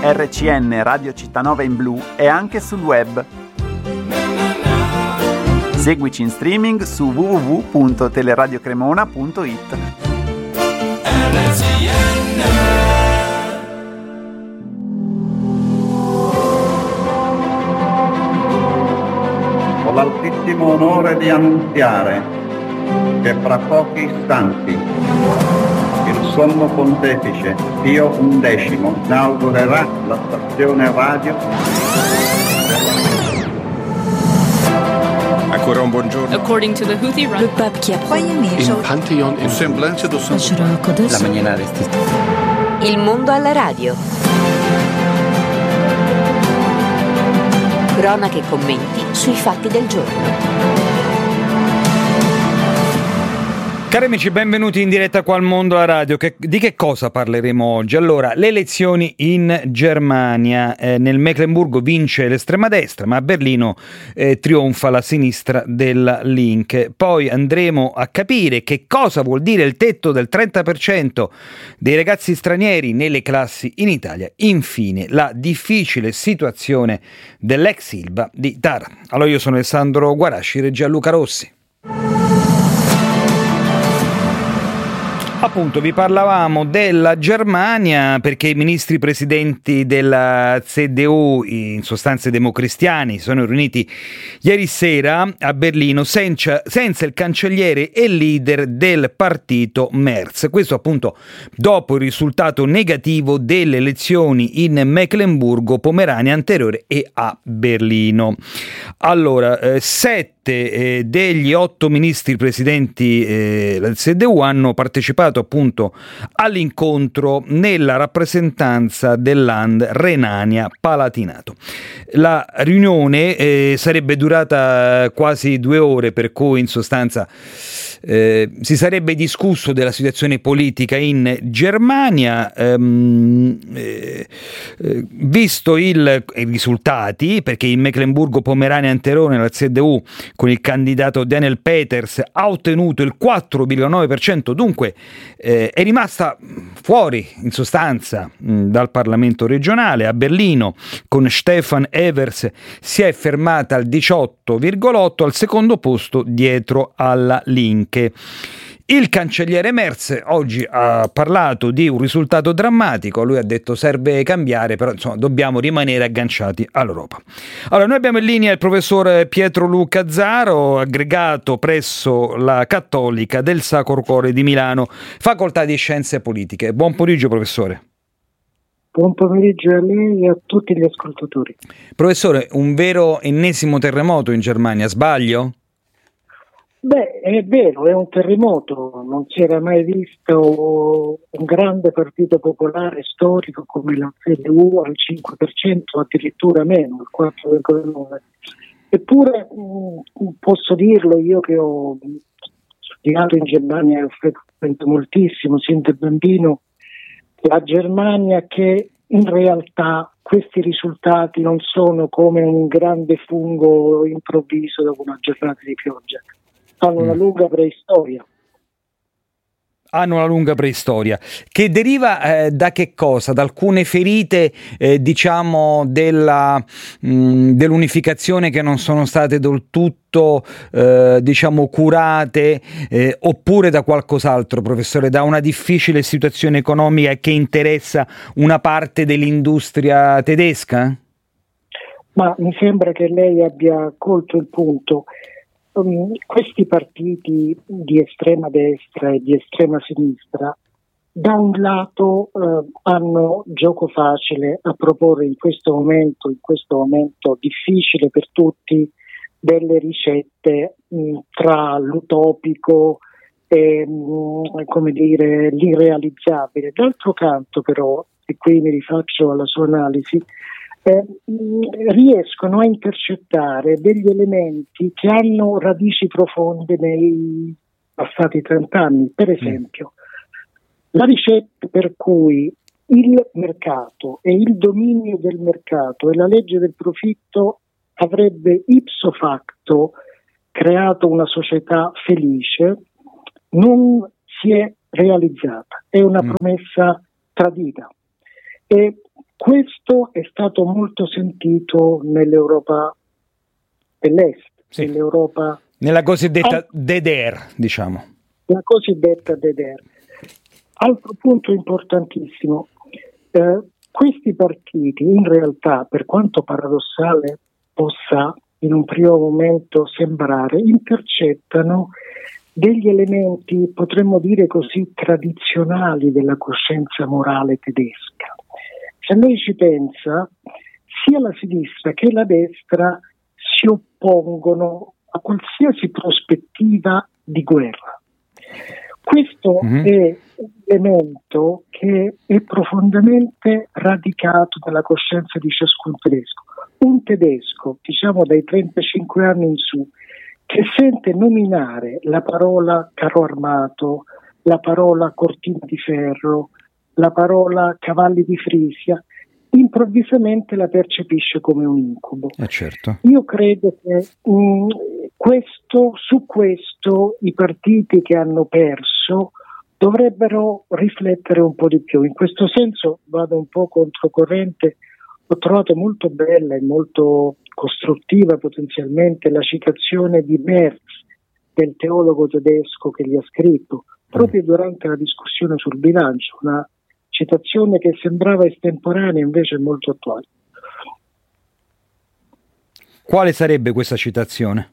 RCN Radio Città9 in blu e anche sul web. Seguici in streaming su www.teleradiocremona.it. Ho l'altissimo onore di annunziare che fra pochi istanti il Sommo Pontefice Pio XI inaugurerà la stazione radio. Ancora un buongiorno. According to the Houthi Le pape qui a Il Pantheon in Semblance do Santo. La mañana de este. Il mondo alla radio. Cronache e commenti sui fatti del giorno. Cari amici, benvenuti in diretta qua al Mondo alla Radio. Di che cosa parleremo oggi? Allora, le elezioni in Germania. Nel Meckenburgo vince l'estrema destra, ma a Berlino trionfa la sinistra della Linke. Poi andremo a capire che cosa vuol dire il tetto del 30% dei ragazzi stranieri nelle classi in Italia. Infine, la difficile situazione dell'ex Ilva di Taranto. Allora, io sono Alessandro Guarasci, regia Luca Rossi. Appunto, vi parlavamo della Germania perché i ministri presidenti della CDU, in sostanza democristiani, sono riuniti ieri sera a Berlino senza il cancelliere e leader del partito Merz. Questo appunto dopo il risultato negativo delle elezioni in Meckenburgo-Pomerania anteriore e a Berlino. Allora, 7 degli 8 ministri presidenti del CDU hanno partecipato appunto all'incontro nella rappresentanza del Land Renania-Palatinato. La riunione sarebbe durata quasi 2 ore, per cui in sostanza si sarebbe discusso della situazione politica in Germania, visto i risultati, perché in Meckenburgo-Pomerania anteriore la CDU con il candidato Daniel Peters ha ottenuto il 4,9%, dunque è rimasta fuori in sostanza dal Parlamento regionale. A Berlino con Stefan Evers si è fermata al 18,8%, al secondo posto dietro alla Linke. Il cancelliere Merz oggi ha parlato di un risultato drammatico. Lui ha detto serve cambiare, però insomma dobbiamo rimanere agganciati all'Europa. Allora, noi abbiamo in linea il professor Pietro Luca Zaro, aggregato presso la Cattolica del Sacro Cuore di Milano, facoltà di Scienze Politiche. Buon pomeriggio, professore. Buon pomeriggio a lei e a tutti gli ascoltatori. Professore, un vero ennesimo terremoto in Germania, sbaglio? Beh, è vero, è un terremoto, non si era mai visto un grande partito popolare storico come la CDU al 5%, addirittura meno, al 4,9%. Eppure posso dirlo, io che ho studiato in Germania e ho frequentato moltissimo, sin da bambino, la Germania, che in realtà questi risultati non sono come un grande fungo improvviso dopo una giornata di pioggia. Hanno una lunga preistoria. Che deriva da che cosa? Da alcune ferite diciamo dell'unificazione che non sono state del tutto diciamo curate, oppure da qualcos'altro, professore, da una difficile situazione economica che interessa una parte dell'industria tedesca? Ma mi sembra che lei abbia colto il punto. Questi partiti di estrema destra e di estrema sinistra da un lato hanno gioco facile a proporre in questo momento difficile per tutti, delle ricette tra l'utopico e come dire l'irrealizzabile. D'altro canto però, e qui mi rifaccio alla sua analisi, riescono a intercettare degli elementi che hanno radici profonde nei passati 30 anni. Per esempio, la ricetta per cui il mercato e il dominio del mercato e la legge del profitto avrebbe ipso facto creato una società felice non si è realizzata, è una promessa tradita. E Questo è stato molto sentito nell'Europa dell'Est, sì, nell'Europa, nella cosiddetta DDR, diciamo. La cosiddetta DDR. Altro punto importantissimo, questi partiti in realtà, per quanto paradossale possa in un primo momento sembrare, intercettano degli elementi, potremmo dire così, tradizionali della coscienza morale tedesca. Se lei ci pensa, sia la sinistra che la destra si oppongono a qualsiasi prospettiva di guerra. Questo è un elemento che è profondamente radicato nella coscienza di ciascun tedesco. Un tedesco, diciamo dai 35 anni in su, che sente nominare la parola carro armato, la parola cortina di ferro, la parola cavalli di Frisia, improvvisamente la percepisce come un incubo. Certo. Io credo che su questo i partiti che hanno perso dovrebbero riflettere un po' di più. In questo senso vado un po' controcorrente. Ho trovato molto bella e molto costruttiva potenzialmente la citazione di Merz, del teologo tedesco che gli ha scritto proprio durante la discussione sul bilancio, una citazione che sembrava estemporanea invece è molto attuale. Quale sarebbe questa citazione?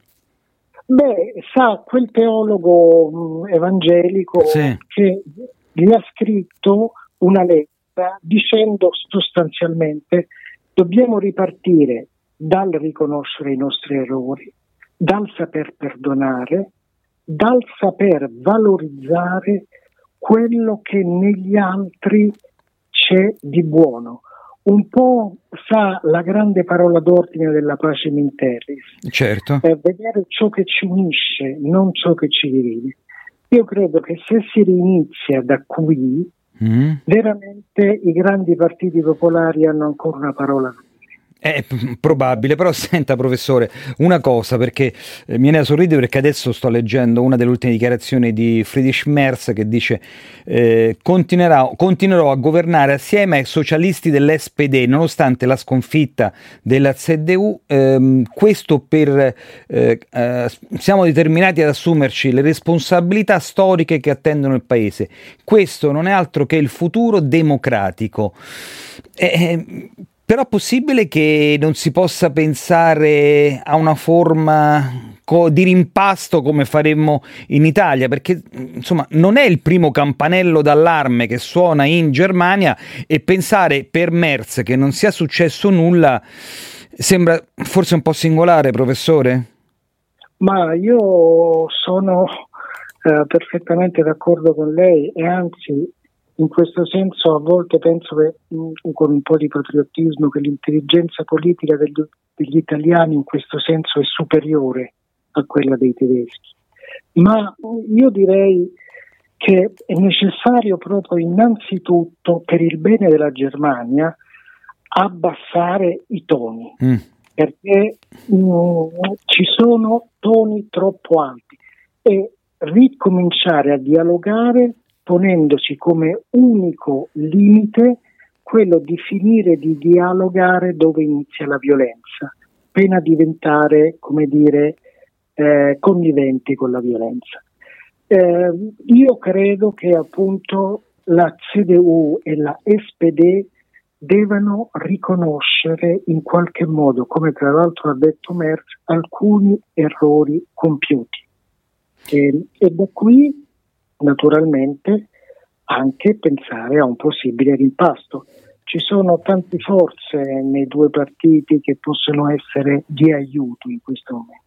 Sa, quel teologo evangelico, sì, che gli ha scritto una lettera dicendo sostanzialmente: dobbiamo ripartire dal riconoscere i nostri errori, dal saper perdonare, dal saper valorizzare quello che negli altri c'è di buono. Un po' sa la grande parola d'ordine della Pacem in Terris. Certo. Vedere ciò che ci unisce, non ciò che ci divide. Io credo che se si rinizia da qui, veramente i grandi partiti popolari hanno ancora una parola. È probabile, però senta professore, una cosa, perché mi viene da sorridere perché adesso sto leggendo una delle ultime dichiarazioni di Friedrich Merz che dice continuerò a governare assieme ai socialisti dell'SPD nonostante la sconfitta della CDU, questo per siamo determinati ad assumerci le responsabilità storiche che attendono il paese. Questo non è altro che il futuro democratico. Però è possibile che non si possa pensare a una forma di rimpasto come faremmo in Italia, perché insomma non è il primo campanello d'allarme che suona in Germania, e pensare per Merz che non sia successo nulla sembra forse un po' singolare, professore? Ma io sono perfettamente d'accordo con lei, e anzi in questo senso a volte penso che, con un po' di patriottismo, che l'intelligenza politica degli italiani in questo senso è superiore a quella dei tedeschi. Ma io direi che è necessario proprio innanzitutto, per il bene della Germania, abbassare i toni, perché ci sono toni troppo alti, e ricominciare a dialogare ponendosi come unico limite quello di finire di dialogare dove inizia la violenza, pena diventare, come dire, conniventi con la violenza. Io credo che appunto la CDU e la SPD devono riconoscere in qualche modo, come tra l'altro ha detto Merz, alcuni errori compiuti. E da qui naturalmente anche pensare a un possibile rimpasto. Ci sono tante forze nei due partiti che possono essere di aiuto in questo momento.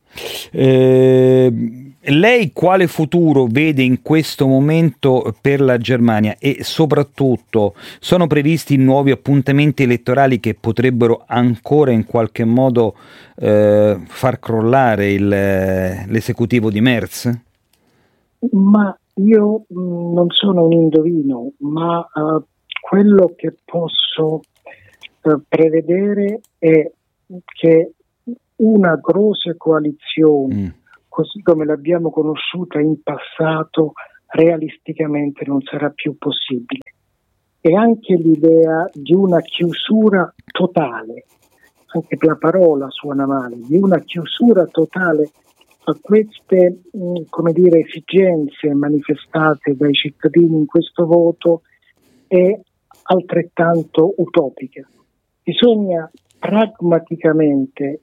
Lei quale futuro vede in questo momento per la Germania, e soprattutto sono previsti nuovi appuntamenti elettorali che potrebbero ancora in qualche modo far crollare l'esecutivo di Merz? Ma io non sono un indovino, ma quello che posso prevedere è che una grossa coalizione, così come l'abbiamo conosciuta in passato, realisticamente non sarà più possibile. e anche l'idea di una chiusura totale, anche la parola suona male, di una chiusura totale a queste esigenze manifestate dai cittadini in questo voto è altrettanto utopica. Bisogna pragmaticamente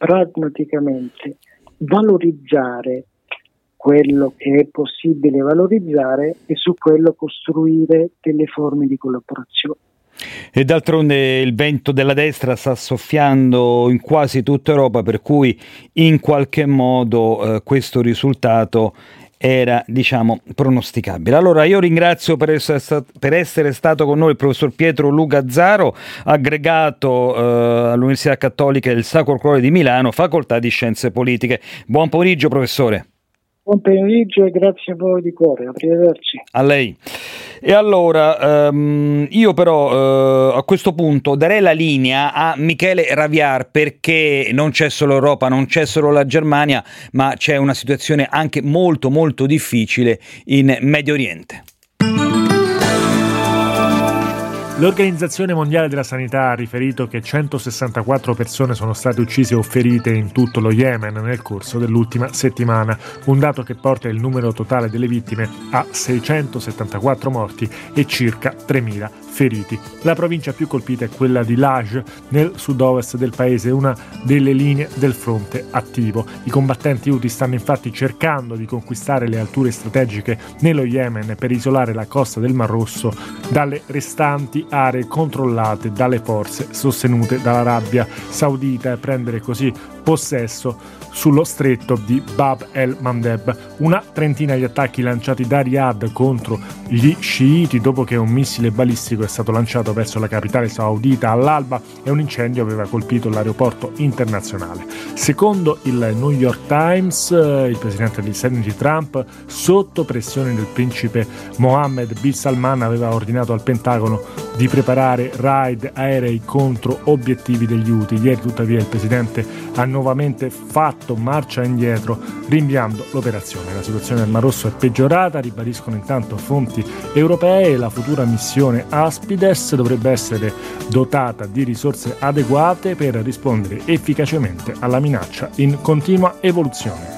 valorizzare quello che è possibile valorizzare e su quello costruire delle forme di collaborazione. E d'altronde il vento della destra sta soffiando in quasi tutta Europa, per cui in qualche modo questo risultato era, pronosticabile. Allora io ringrazio per essere stato con noi il professor Pietro Luca Zaro, aggregato all'Università Cattolica del Sacro Cuore di Milano, Facoltà di Scienze Politiche. Buon pomeriggio, professore. Buon pomeriggio e grazie a voi di cuore, arrivederci. A lei. E allora, io però a questo punto darei la linea a Michele Raviar, perché non c'è solo Europa, non c'è solo la Germania, ma c'è una situazione anche molto molto difficile in Medio Oriente. L'Organizzazione Mondiale della Sanità ha riferito che 164 persone sono state uccise o ferite in tutto lo Yemen nel corso dell'ultima settimana, un dato che porta il numero totale delle vittime a 674 morti e circa 3.000 feriti. La provincia più colpita è quella di Laj, nel sud-ovest del paese, una delle linee del fronte attivo. I combattenti Houthi stanno infatti cercando di conquistare le alture strategiche nello Yemen per isolare la costa del Mar Rosso dalle restanti aree controllate dalle forze sostenute dall'Arabia Saudita e prendere così possesso sullo stretto di Bab el-Mandeb. Una trentina di attacchi lanciati da Riyadh contro gli sciiti dopo che un missile balistico è stato lanciato verso la capitale saudita all'alba e un incendio aveva colpito l'aeroporto internazionale. Secondo il New York Times, il presidente degli Stati Uniti Trump, sotto pressione del principe Mohammed bin Salman, aveva ordinato al Pentagono di preparare raid aerei contro obiettivi degli Houthi. Ieri tuttavia il presidente ha nuovamente fatto marcia indietro, rinviando l'operazione. La situazione del Mar Rosso è peggiorata, ribadiscono intanto fonti europee. La futura missione Aspides dovrebbe essere dotata di risorse adeguate per rispondere efficacemente alla minaccia in continua evoluzione.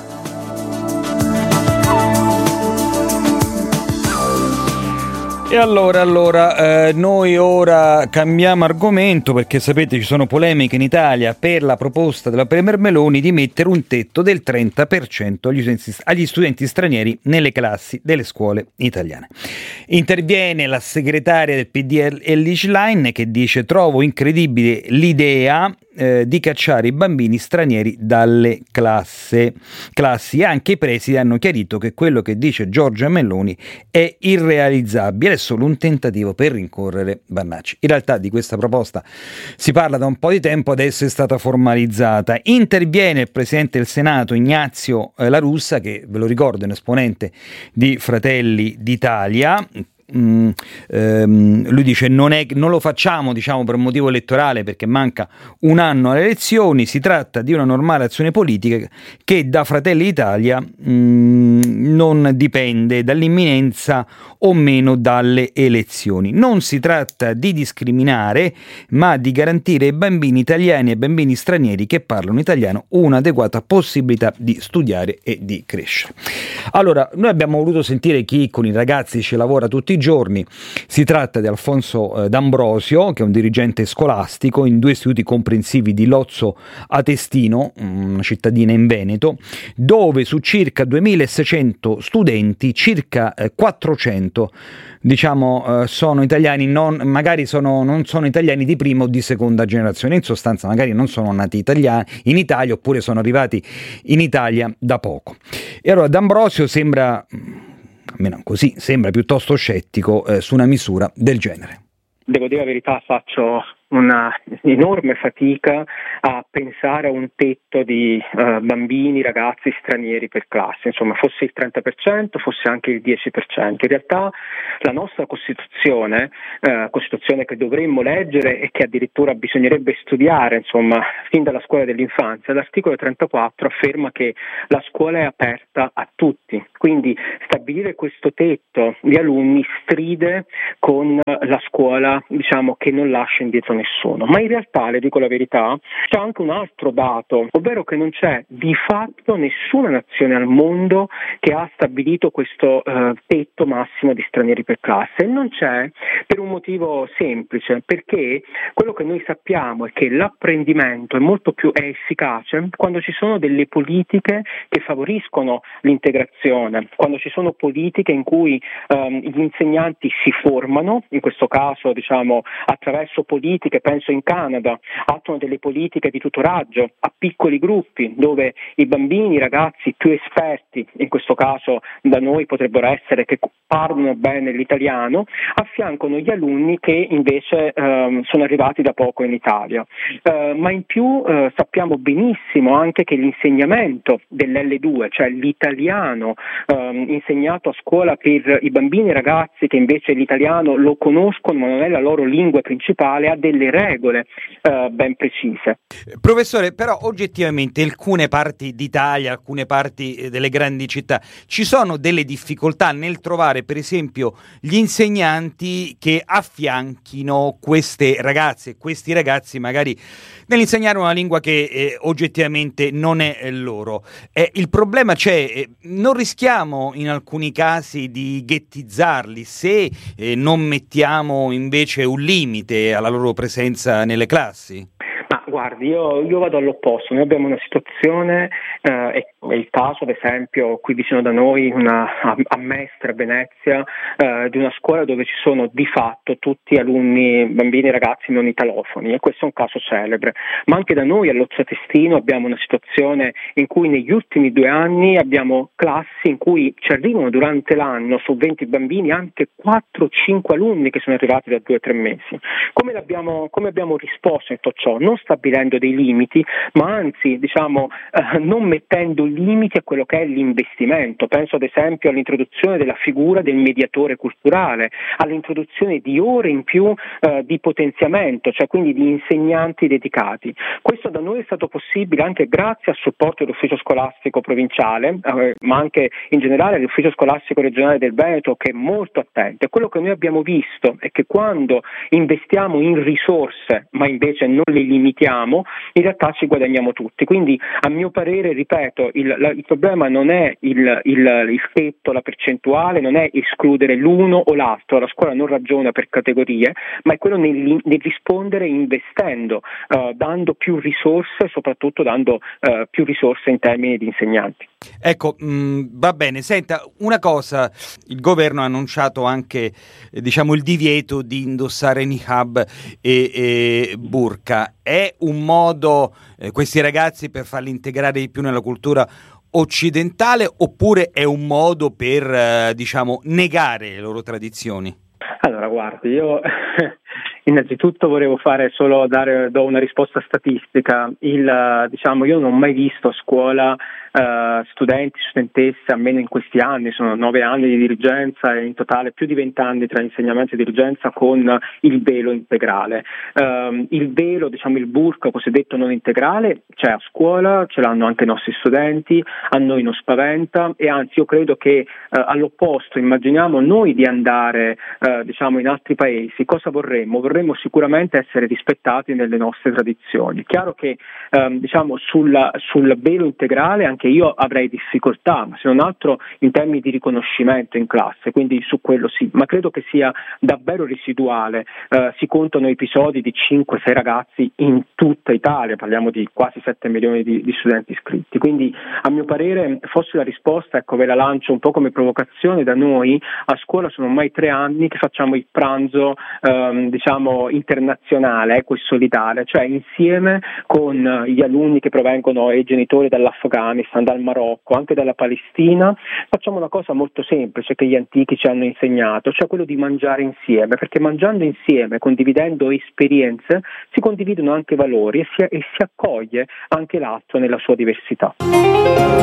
E allora noi ora cambiamo argomento, perché sapete ci sono polemiche in Italia per la proposta della Premier Meloni di mettere un tetto del 30% agli studenti stranieri nelle classi delle scuole italiane. Interviene la segretaria del PD Elly Schlein, che dice: trovo incredibile l'idea di cacciare i bambini stranieri dalle classi, e anche i presidi hanno chiarito che quello che dice Giorgia Meloni è irrealizzabile, è solo un tentativo per rincorrere Bannacci. In realtà di questa proposta si parla da un po' di tempo, adesso è stata formalizzata. Interviene il presidente del Senato Ignazio La Russa, che ve lo ricordo è un esponente di Fratelli d'Italia. Lui dice non lo facciamo per motivo elettorale, perché manca un anno alle elezioni, si tratta di una normale azione politica che da Fratelli d'Italia non dipende dall'imminenza o meno dalle elezioni. Non si tratta di discriminare, ma di garantire ai bambini italiani e ai bambini stranieri che parlano italiano un'adeguata possibilità di studiare e di crescere. Allora, noi abbiamo voluto sentire chi con i ragazzi ci lavora tutti i giorni. Si tratta di Alfonso D'Ambrosio, che è un dirigente scolastico in 2 istituti comprensivi di Lozzo Atestino, una cittadina in Veneto, dove su circa 2600 studenti, circa 400 sono italiani, non sono italiani di prima o di seconda generazione, in sostanza magari non sono nati in Italia oppure sono arrivati in Italia da poco. E allora D'Ambrosio sembra piuttosto scettico su una misura del genere. Devo dire la verità, faccio una enorme fatica a pensare a un tetto di bambini, ragazzi stranieri per classe, insomma fosse il 30%, fosse anche il 10%. In realtà la nostra Costituzione che dovremmo leggere e che addirittura bisognerebbe studiare, insomma, fin dalla scuola dell'infanzia, l'articolo 34 afferma che la scuola è aperta a tutti, quindi stabilire questo tetto di alunni stride con la scuola, diciamo, che non lascia indietro nessuno. Ma in realtà, le dico la verità, c'è anche un altro dato, ovvero che non c'è di fatto nessuna nazione al mondo che ha stabilito questo tetto massimo di stranieri per classe, e non c'è per un motivo semplice, perché quello che noi sappiamo è che l'apprendimento è efficace quando ci sono delle politiche che favoriscono l'integrazione, quando ci sono politiche in cui gli insegnanti si formano, in questo caso diciamo attraverso politiche, penso in Canada, attuano delle politiche di tutoraggio a piccoli gruppi dove i bambini, i ragazzi più esperti, in questo caso da noi potrebbero essere che parlano bene l'italiano, affiancano gli alunni che invece sono arrivati da poco in Italia. Ma in più sappiamo benissimo anche che l'insegnamento dell'L2, cioè l'italiano insegnato a scuola per i bambini e ragazzi che invece l'italiano lo conoscono ma non è la loro lingua principale, ha delle regole ben precise. Professore, però oggettivamente in alcune parti d'Italia, alcune parti delle grandi città, ci sono delle difficoltà nel trovare per esempio gli insegnanti che affianchino queste ragazze e questi ragazzi magari nell'insegnare una lingua che oggettivamente non è loro. Il problema c'è, non rischiamo in alcuni casi di ghettizzarli se non mettiamo invece un limite alla loro presenza nelle classi? Ma guardi, io vado all'opposto. Noi abbiamo una situazione, è il caso ad esempio qui vicino da noi, a Mestre, a Venezia, di una scuola dove ci sono di fatto tutti alunni, bambini e ragazzi non italofoni, e questo è un caso celebre. Ma anche da noi all'Ozzatestino abbiamo una situazione in cui negli ultimi 2 anni abbiamo classi in cui ci arrivano durante l'anno su 20 bambini anche 4-5 alunni che sono arrivati da 2 o 3 mesi. Come abbiamo risposto a tutto ciò? Non stabilendo dei limiti, ma anzi non mettendo limiti a quello che è l'investimento. Penso ad esempio all'introduzione della figura del mediatore culturale, all'introduzione di ore in più di potenziamento, cioè quindi di insegnanti dedicati. Questo da noi è stato possibile anche grazie al supporto dell'ufficio scolastico provinciale, ma anche in generale all'ufficio scolastico regionale del Veneto, che è molto attento. E quello che noi abbiamo visto è che quando investiamo in risorse, ma invece non le limitiamo, in realtà ci guadagniamo tutti. Quindi a mio parere, ripeto, il problema non è il tetto, la percentuale, non è escludere l'uno o l'altro, la scuola non ragiona per categorie, ma è quello nel rispondere investendo, dando più risorse, soprattutto dando più risorse in termini di insegnanti. Ecco, va bene. Senta, una cosa, il governo ha annunciato anche il divieto di indossare niqab e burqa. È un modo, questi ragazzi, per farli integrare di più nella cultura occidentale, oppure è un modo per negare le loro tradizioni? Allora, guardi, io innanzitutto volevo do una risposta statistica. Io non ho mai visto a scuola studentesse, almeno in questi anni, sono 9 anni di dirigenza e in totale più di 20 anni tra insegnamento e dirigenza, con il velo integrale. Il velo, il burqa cosiddetto non integrale, c'è a scuola, ce l'hanno anche i nostri studenti, a noi non spaventa, e anzi io credo che all'opposto, immaginiamo noi di andare in altri paesi, cosa vorremmo? Vorremmo sicuramente essere rispettati nelle nostre tradizioni. È chiaro che sul velo integrale anche io avrei difficoltà, ma se non altro in termini di riconoscimento in classe, quindi su quello sì, ma credo che sia davvero residuale. Si contano episodi di 5-6 ragazzi in tutta Italia, parliamo di quasi 7 milioni di studenti iscritti, quindi a mio parere fosse la risposta, ve la lancio un po' come provocazione. Da noi a scuola sono ormai 3 anni che facciamo il pranzo internazionale, e solidale, cioè insieme con gli alunni che provengono e i genitori dall'Afghanistan, dal Marocco, anche dalla Palestina, facciamo una cosa molto semplice che gli antichi ci hanno insegnato, cioè quello di mangiare insieme, perché mangiando insieme, condividendo esperienze, si condividono anche valori e si accoglie anche l'altro nella sua diversità.